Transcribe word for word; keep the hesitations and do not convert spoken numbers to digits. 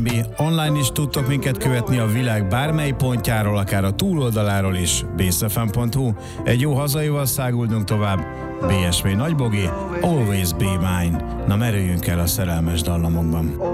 Online is tudtok minket követni a világ bármely pontjáról, akár a túloldaláról is. bszfm pont hu. Egy jó hazaival száguldunk tovább. bé es vé Nagybogi, Always Be Mine. Na merüljünk el a szerelmes dallamokban.